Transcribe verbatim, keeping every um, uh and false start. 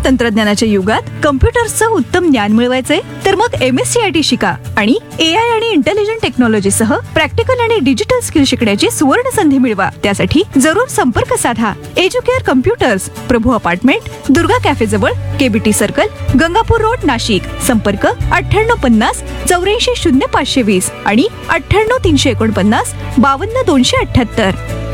तंत्रज्ञानाच्या युगात कम्प्युटर्सचं उत्तम ज्ञान मिळवायचंय तर मग M S C I T शिका आणि ए आय आणि इंटेलिजंट टेक्नॉलॉजी सह प्रॅक्टिकल आणि डिजिटल स्किल शिकण्याची सुवर्ण संधी मिळवा. त्यासाठी जरूर संपर्क साधा. एज्युकेअर कम्प्युटर्स, प्रभू अपार्टमेंट, दुर्गा कॅफे जवळ, KBT circle, Gangapur road, Nashik. संपर्क अठ्ठ्याण्णव पन्नास चौऱ्याऐंशी शून्य पाचशे वीस आणि अठ्ठ्याण्णव तीनशे एकोणपन्नास बावन्न दोनशे अठ्ठ्याहत्तर.